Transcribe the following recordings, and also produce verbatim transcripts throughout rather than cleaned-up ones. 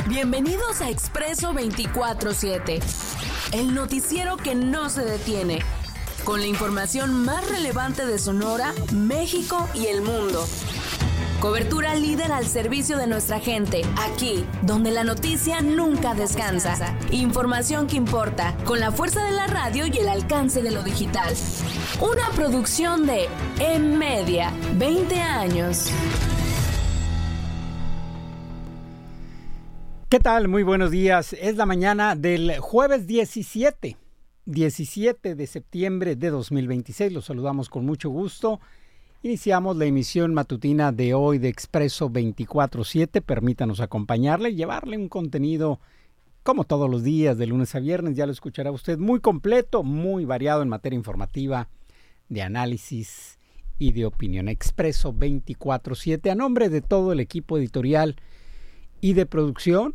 Bienvenidos a Expreso veinticuatro siete, el noticiero que no se detiene, con la información más relevante de Sonora, México y el mundo. Cobertura líder al servicio de nuestra gente, aquí, donde la noticia nunca descansa. Información que importa, con la fuerza de la radio y el alcance de lo digital. Una producción de En Media, veinte años. ¿Qué tal? Muy buenos días. Es la mañana del jueves diecisiete de septiembre de dos mil veintiséis. Los saludamos con mucho gusto. Iniciamos la emisión matutina de hoy de Expreso veinticuatro siete. Permítanos acompañarle y llevarle un contenido, como todos los días, de lunes a viernes. Ya lo escuchará usted, muy completo, muy variado en materia informativa, de análisis y de opinión. Expreso veinticuatro siete, a nombre de todo el equipo editorial y de producción,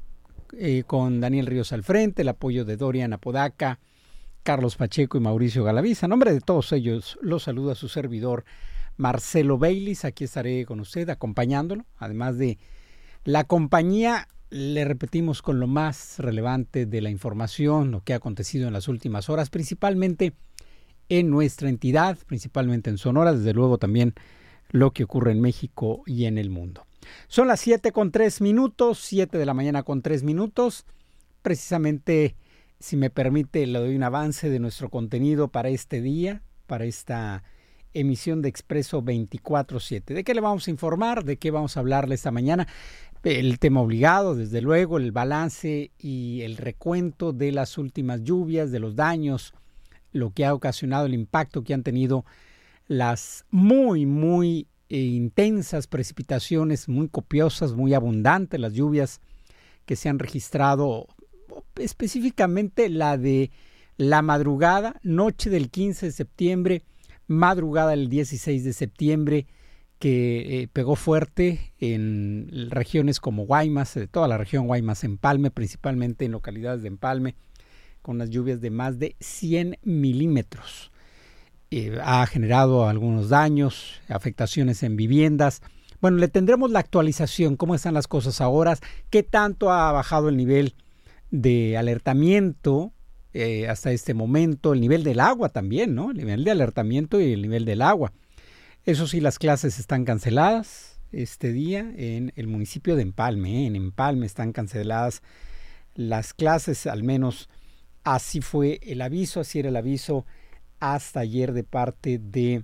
eh, con Daniel Ríos al frente, el apoyo de Dorian Apodaca, Carlos Pacheco y Mauricio Galaviz. A nombre de todos ellos, los saluda su servidor Marcelo Baylis. Aquí estaré con usted acompañándolo, además de la compañía, le repetimos, con lo más relevante de la información, lo que ha acontecido en las últimas horas, principalmente en nuestra entidad, principalmente en Sonora, desde luego también lo que ocurre en México y en el mundo. Son las siete con tres minutos, siete de la mañana con tres minutos. Precisamente, si me permite, le doy un avance de nuestro contenido para este día, para esta emisión de Expreso veinticuatro siete. ¿De qué le vamos a informar? ¿De qué vamos a hablarle esta mañana? El tema obligado, desde luego, el balance y el recuento de las últimas lluvias, de los daños, lo que ha ocasionado, el impacto que han tenido las muy, muy eh, intensas precipitaciones, muy copiosas, muy abundantes, las lluvias que se han registrado, específicamente la de la madrugada, noche del quince de septiembre, madrugada del dieciséis de septiembre, que eh, pegó fuerte en regiones como Guaymas, de toda la región Guaymas, Empalme, principalmente en localidades de Empalme, con las lluvias de más de cien milímetros. Eh, ha generado algunos daños, afectaciones en viviendas. Bueno, le tendremos la actualización, cómo están las cosas ahora, qué tanto ha bajado el nivel de alertamiento eh, hasta este momento, el nivel del agua también, ¿no? El nivel de alertamiento y el nivel del agua. Eso sí, las clases están canceladas este día en el municipio de Empalme, ¿eh? En Empalme están canceladas las clases, al menos así fue el aviso, así era el aviso hasta ayer de parte de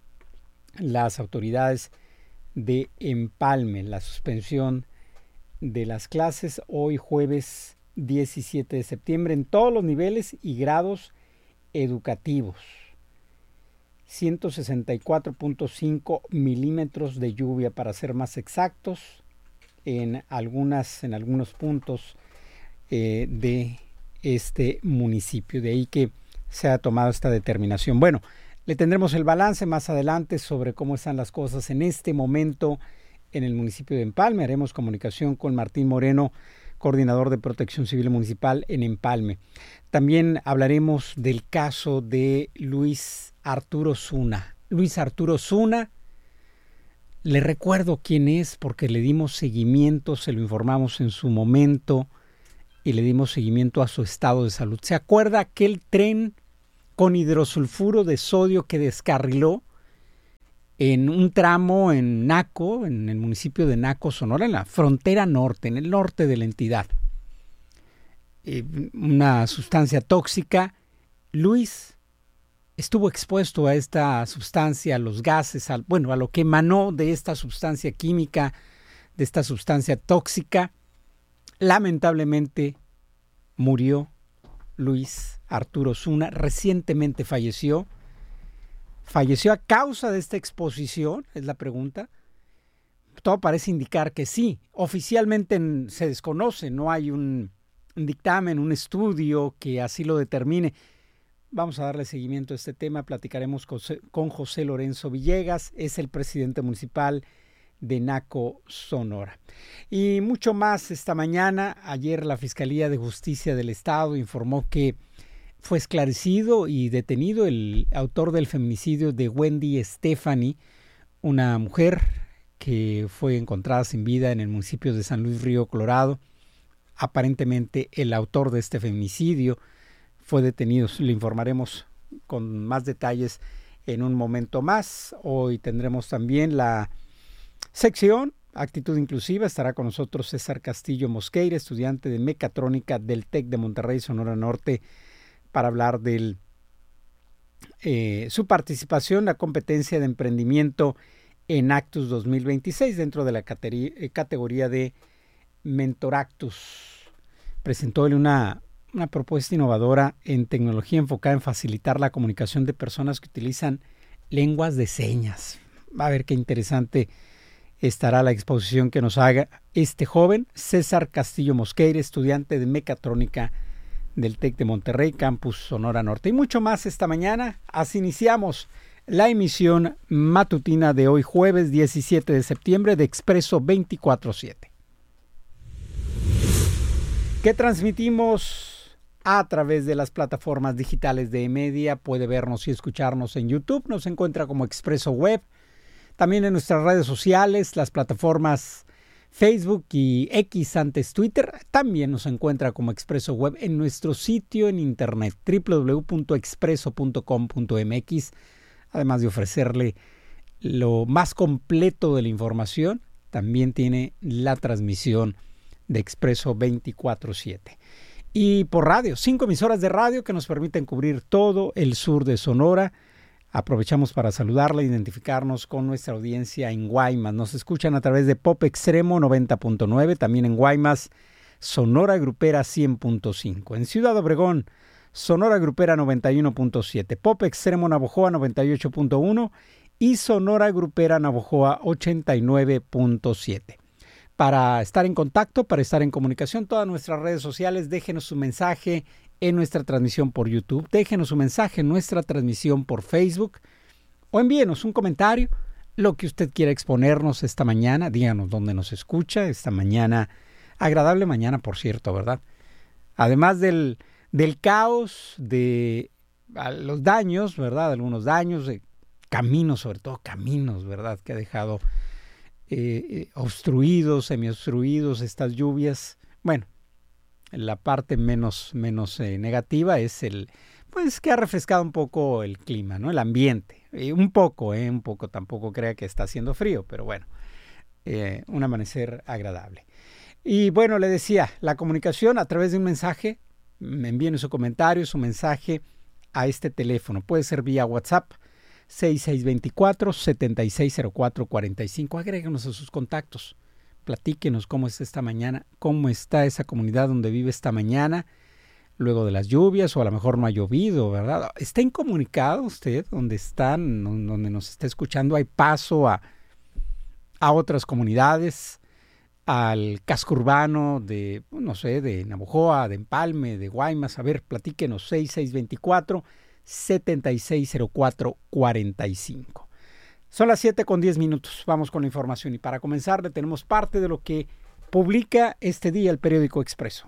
las autoridades de Empalme, la suspensión de las clases hoy jueves diecisiete de septiembre en todos los niveles y grados educativos. ciento sesenta y cuatro punto cinco milímetros de lluvia, para ser más exactos, en algunas en algunos puntos eh, de este municipio. De ahí que se ha tomado esta determinación. Bueno, le tendremos el balance más adelante sobre cómo están las cosas en este momento en el municipio de Empalme. Haremos comunicación con Martín Moreno, coordinador de Protección Civil Municipal en Empalme. También hablaremos del caso de Luis Arturo Zuna. Luis Arturo Zuna, le recuerdo quién es porque le dimos seguimiento, se lo informamos en su momento y le dimos seguimiento a su estado de salud. ¿Se acuerda aquel tren con hidrosulfuro de sodio que descarriló en un tramo en Naco, en el municipio de Naco, Sonora, en la frontera norte, en el norte de la entidad? Eh, una sustancia tóxica. Luis estuvo expuesto a esta sustancia, a los gases, al, bueno, a lo que emanó de esta sustancia química, de esta sustancia tóxica. Lamentablemente murió Luis Arturo Zuna, recientemente falleció. ¿Falleció a causa de esta exposición? Es la pregunta. Todo parece indicar que sí. Oficialmente se desconoce, no hay un, un dictamen, un estudio que así lo determine. Vamos a darle seguimiento a este tema. Platicaremos con, con José Lorenzo Villegas, es el presidente municipal de Naco, Sonora. Y mucho más esta mañana. Ayer la Fiscalía de Justicia del Estado informó que fue esclarecido y detenido el autor del feminicidio de Wendy Stephanie, una mujer que fue encontrada sin vida en el municipio de San Luis Río Colorado, aparentemente el autor de este feminicidio fue detenido. Le informaremos con más detalles en un momento más. Hoy tendremos también la sección Actitud Inclusiva. Estará con nosotros César Castillo Mosqueira, estudiante de Mecatrónica del TEC de Monterrey, Sonora Norte, para hablar de eh, su participación en la competencia de emprendimiento en Actus dos mil veintiséis dentro de la categoría de Mentoractus. Presentó él una, una propuesta innovadora en tecnología enfocada en facilitar la comunicación de personas que utilizan lenguas de señas. Va a ver qué interesante estará la exposición que nos haga este joven, César Castillo Mosqueira, estudiante de Mecatrónica del TEC de Monterrey, Campus Sonora Norte. Y mucho más esta mañana. Así iniciamos la emisión matutina de hoy, jueves diecisiete de septiembre, de Expreso veinticuatro siete. Que transmitimos a través de las plataformas digitales de eMedia. Puede vernos y escucharnos en YouTube. Nos encuentra como Expreso Web. También en nuestras redes sociales, las plataformas Facebook y X, antes Twitter. También nos encuentra como Expreso Web en nuestro sitio en internet, doble u doble u doble u punto expreso punto com punto m x. Además de ofrecerle lo más completo de la información, también tiene la transmisión de Expreso veinticuatro siete. Y por radio, cinco emisoras de radio que nos permiten cubrir todo el sur de Sonora. Aprovechamos para saludarla e identificarnos con nuestra audiencia en Guaymas. Nos escuchan a través de Pop Extremo noventa punto nueve, también en Guaymas, Sonora Grupera cien punto cinco. En Ciudad Obregón, Sonora Grupera noventa y uno punto siete, Pop Extremo Navojoa noventa y ocho punto uno y Sonora Grupera Navojoa ochenta y nueve punto siete. Para estar en contacto, para estar en comunicación, todas nuestras redes sociales, déjenos su mensaje en nuestra transmisión por YouTube, déjenos su mensaje en nuestra transmisión por Facebook o envíenos un comentario, lo que usted quiera exponernos esta mañana. Díganos dónde nos escucha esta mañana, agradable mañana, por cierto, ¿verdad? Además del, del caos, de los daños, ¿verdad? Algunos daños, de caminos, sobre todo caminos, ¿verdad? Que ha dejado eh, obstruidos, semi-obstruidos estas lluvias. Bueno, la parte menos, menos eh, negativa es el, pues que ha refrescado un poco el clima, ¿no? El ambiente. Eh, un poco, eh, un poco, tampoco crea que está haciendo frío, pero bueno, eh, un amanecer agradable. Y bueno, le decía, la comunicación a través de un mensaje, me envíen su comentario, su mensaje a este teléfono. Puede ser vía WhatsApp, seis seis dos cuatro, siete seis cero cuatro cuatro cinco. Agréguenos a sus contactos. Platíquenos cómo está esta mañana, cómo está esa comunidad donde vive esta mañana, luego de las lluvias, o a lo mejor no ha llovido, ¿verdad? ¿Está incomunicado usted donde están, donde nos está escuchando? ¿Hay paso a, a otras comunidades, al casco urbano de, no sé, de Navojoa, de Empalme, de Guaymas? A ver, platíquenos, seis seis dos cuatro, siete seis cero cuatro cuatro cinco. Son las siete con diez minutos. Vamos con la información y para comenzar le tenemos parte de lo que publica este día el periódico Expreso.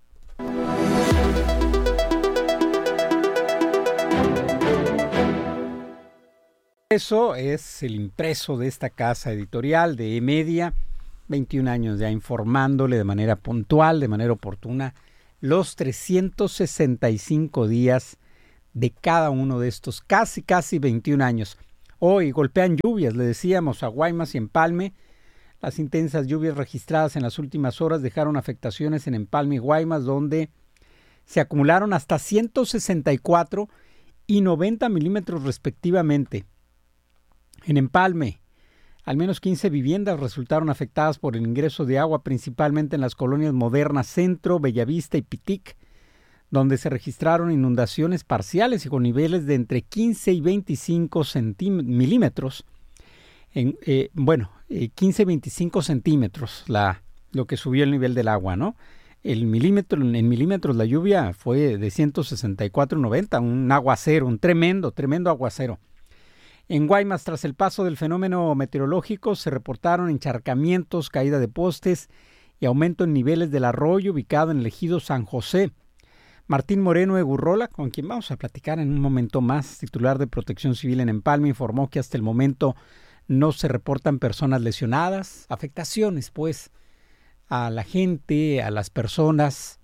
Eso es el impreso de esta casa editorial de eMedia, veintiún años ya informándole de manera puntual, de manera oportuna, los trescientos sesenta y cinco días de cada uno de estos casi, casi veintiún años. Hoy golpean lluvias, le decíamos, a Guaymas y Empalme. Las intensas lluvias registradas en las últimas horas dejaron afectaciones en Empalme y Guaymas, donde se acumularon hasta ciento sesenta y cuatro y noventa milímetros respectivamente. En Empalme, al menos quince viviendas resultaron afectadas por el ingreso de agua, principalmente en las colonias Moderna, Centro, Bellavista y Pitic, donde se registraron inundaciones parciales y con niveles de entre quince y veinticinco milímetros. En, eh, bueno, eh, quince y veinticinco centímetros la, lo que subió el nivel del agua, ¿no? El milímetro, en milímetros la lluvia fue de ciento sesenta y cuatro noventa, un aguacero, un tremendo, tremendo aguacero. En Guaymas, tras el paso del fenómeno meteorológico, se reportaron encharcamientos, caída de postes y aumento en niveles del arroyo ubicado en el ejido San José. Martín Moreno Egurrola, con quien vamos a platicar en un momento más, titular de Protección Civil en Empalme, informó que hasta el momento no se reportan personas lesionadas, afectaciones, pues, a la gente, a las personas,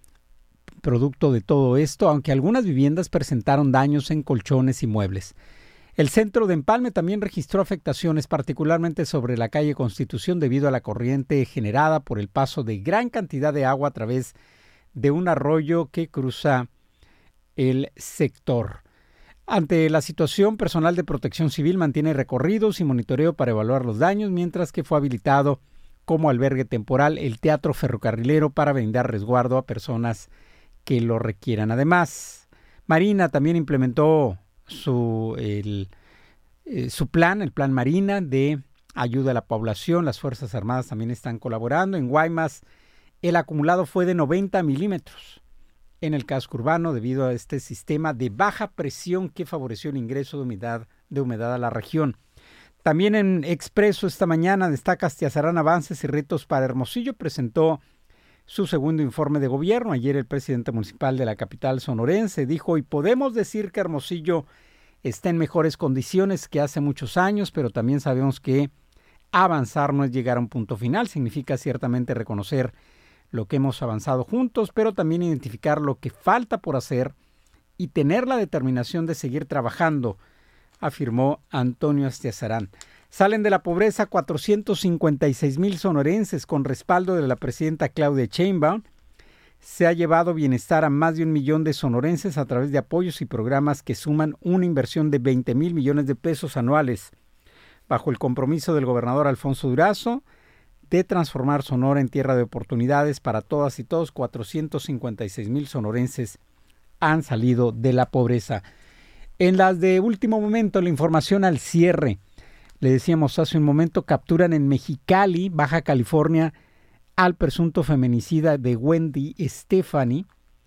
producto de todo esto, aunque algunas viviendas presentaron daños en colchones y muebles. El centro de Empalme también registró afectaciones, particularmente sobre la calle Constitución, debido a la corriente generada por el paso de gran cantidad de agua a través de un arroyo que cruza el sector. Ante la situación, personal de Protección Civil mantiene recorridos y monitoreo para evaluar los daños, mientras que fue habilitado como albergue temporal el Teatro Ferrocarrilero para brindar resguardo a personas que lo requieran. Además, Marina también implementó su, el, eh, su plan, el plan Marina de ayuda a la población. Las Fuerzas Armadas también están colaborando. En Guaymas, el acumulado fue de noventa milímetros en el casco urbano debido a este sistema de baja presión que favoreció el ingreso de humedad, de humedad a la región. También en Expreso esta mañana destaca Astiazarán avances y retos para Hermosillo. Presentó su segundo informe de gobierno. Ayer el presidente municipal de la capital sonorense dijo: y podemos decir que Hermosillo está en mejores condiciones que hace muchos años, pero también sabemos que avanzar no es llegar a un punto final. Significa ciertamente reconocer lo que hemos avanzado juntos, pero también identificar lo que falta por hacer y tener la determinación de seguir trabajando, afirmó Antonio Astiazarán. Salen de la pobreza cuatrocientos cincuenta y seis mil sonorenses con respaldo de la presidenta Claudia Sheinbaum. Se ha llevado bienestar a más de un millón de sonorenses a través de apoyos y programas que suman una inversión de veinte mil millones de pesos anuales, bajo el compromiso del gobernador Alfonso Durazo de transformar Sonora en tierra de oportunidades para todas y todos. cuatrocientos cincuenta y seis mil sonorenses han salido de la pobreza. En las de último momento, la información al cierre. Le decíamos hace un momento, capturan en Mexicali, Baja California, al presunto feminicida de Wendy Stephanie.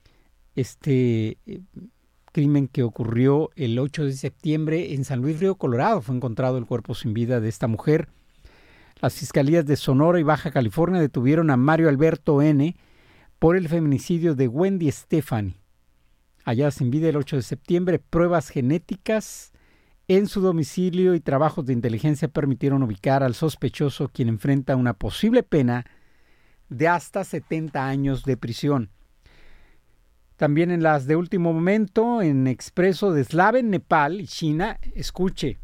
Este eh, crimen que ocurrió el ocho de septiembre en San Luis Río Colorado. Fue encontrado el cuerpo sin vida de esta mujer. Las fiscalías de Sonora y Baja California detuvieron a Mario Alberto N. por el feminicidio de Wendy Stephanie. Allá sin vida el ocho de septiembre, pruebas genéticas en su domicilio y trabajos de inteligencia permitieron ubicar al sospechoso, quien enfrenta una posible pena de hasta setenta años de prisión. También en las de último momento, en Expreso, deslave en Nepal y China, escuche,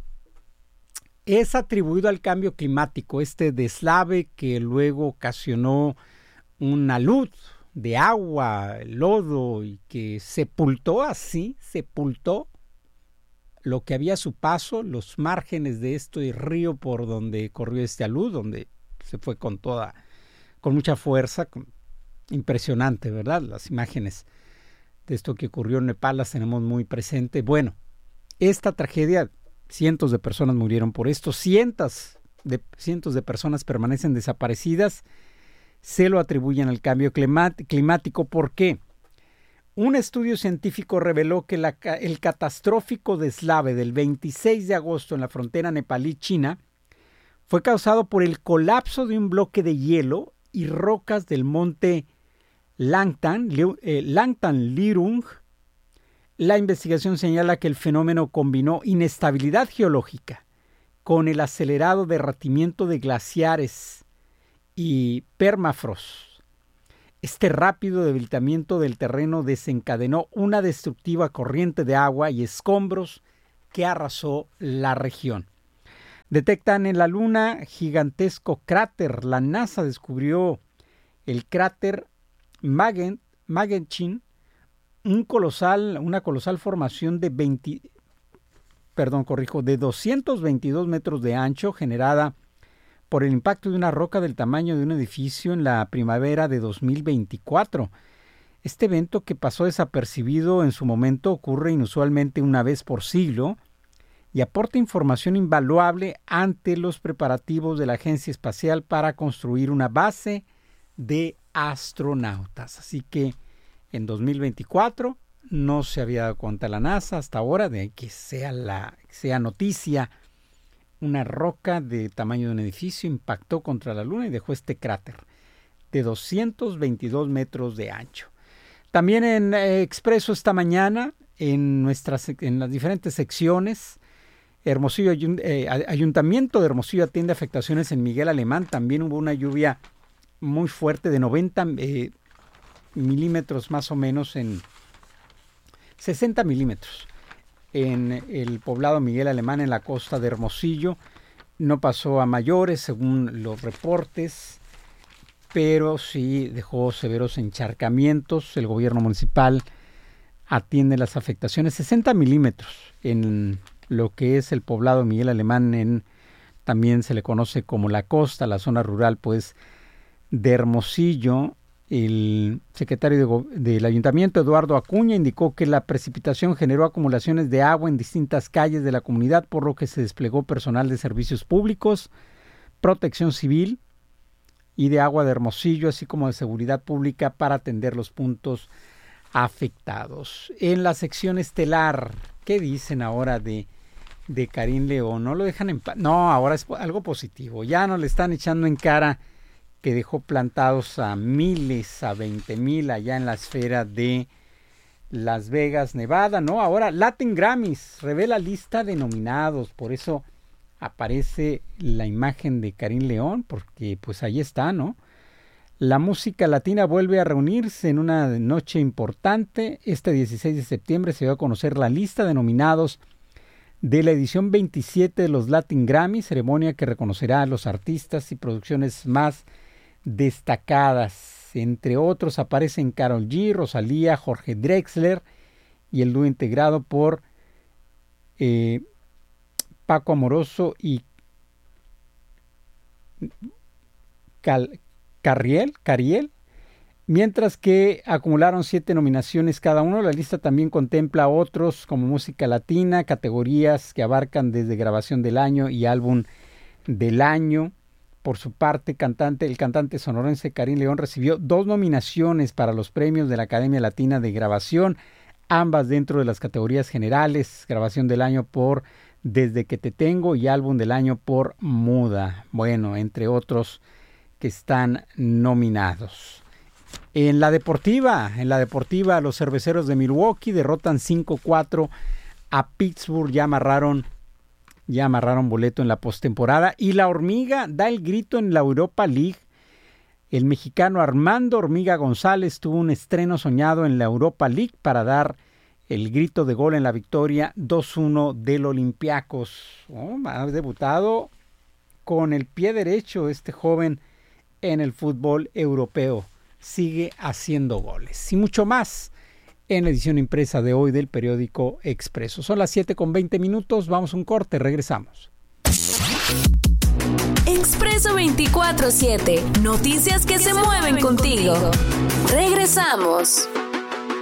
es atribuido al cambio climático, este deslave que luego ocasionó una luz de agua, lodo, y que sepultó así, sepultó lo que había a su paso, los márgenes de este río por donde corrió este alud, donde se fue con toda, con mucha fuerza. Impresionante, ¿verdad? Las imágenes de esto que ocurrió en Nepal las tenemos muy presente. Bueno, esta tragedia, cientos de personas murieron por esto, cientos de, cientos de personas permanecen desaparecidas, se lo atribuyen al cambio climático. ¿Por qué? Un estudio científico reveló que la, el catastrófico deslave del veintiséis de agosto en la frontera nepalí-china fue causado por el colapso de un bloque de hielo y rocas del monte Langtan, eh, Langtan Lirung. La investigación señala que el fenómeno combinó inestabilidad geológica con el acelerado derretimiento de glaciares y permafrost. Este rápido debilitamiento del terreno desencadenó una destructiva corriente de agua y escombros que arrasó la región. Detectan en la Luna gigantesco cráter. La NASA descubrió el cráter Magenchin, un colosal, una colosal formación de veinte, perdón, corrijo, de doscientos veintidós metros de ancho, generada por el impacto de una roca del tamaño de un edificio en la primavera de dos mil veinticuatro. Este evento, que pasó desapercibido en su momento, ocurre inusualmente una vez por siglo y aporta información invaluable ante los preparativos de la Agencia Espacial para construir una base de astronautas. Así que en dos mil veinticuatro no se había dado cuenta la NASA hasta ahora de que sea, la, sea noticia. Una roca de tamaño de un edificio impactó contra la Luna y dejó este cráter de doscientos veintidós metros de ancho. También en eh, Expreso esta mañana, en, nuestras, en las diferentes secciones, Hermosillo, eh, Ayuntamiento de Hermosillo atiende afectaciones en Miguel Alemán. También hubo una lluvia muy fuerte de noventa eh, milímetros más o menos, en sesenta milímetros en el poblado Miguel Alemán, en la costa de Hermosillo. No pasó a mayores según los reportes, pero sí dejó severos encharcamientos. El gobierno municipal atiende las afectaciones. Sesenta milímetros en lo que es el poblado Miguel Alemán, en, también se le conoce como la costa, la zona rural pues de Hermosillo. El secretario de, del ayuntamiento, Eduardo Acuña, indicó que la precipitación generó acumulaciones de agua en distintas calles de la comunidad, por lo que se desplegó personal de servicios públicos, protección civil y de agua de Hermosillo, así como de seguridad pública, para atender los puntos afectados. En la sección estelar, ¿qué dicen ahora de, de Karim León? No lo dejan en paz. No, ahora es algo positivo. Ya no le están echando en cara que dejó plantados a miles, a veinte mil allá en la esfera de Las Vegas, Nevada, ¿no? Ahora Latin Grammys revela lista de nominados, por eso aparece la imagen de Karim León, porque pues ahí está, ¿no? La música latina vuelve a reunirse en una noche importante. Este dieciséis de septiembre se dio a conocer la lista de nominados de la edición veintisiete de los Latin Grammy, ceremonia que reconocerá a los artistas y producciones más destacadas. Entre otros aparecen Karol G, Rosalía, Jorge Drexler y el dúo integrado por eh, Paco Amoroso y Cal, Carriel, Cariel, mientras que acumularon siete nominaciones cada uno. La lista también contempla otros como música latina, categorías que abarcan desde grabación del año y álbum del año. Por su parte, cantante, el cantante sonorense Karim León recibió dos nominaciones para los premios de la Academia Latina de Grabación, ambas dentro de las categorías generales: grabación del año por Desde que te tengo y álbum del año por Muda. Bueno, entre otros que están nominados. En la deportiva, en la deportiva, los cerveceros de Milwaukee derrotan cinco cuatro a Pittsburgh, ya amarraron Ya amarraron boleto en la postemporada. Y la Hormiga da el grito en la Europa League. El mexicano Armando Hormiga González tuvo un estreno soñado en la Europa League para dar el grito de gol en la victoria dos uno del Olympiacos. Oh, ha debutado con el pie derecho este joven en el fútbol europeo. Sigue haciendo goles. Y mucho más en la edición impresa de hoy del periódico Expreso. Son las siete con veinte minutos, vamos a un corte, regresamos. Expreso veinticuatro siete, noticias que se mueven contigo. Regresamos.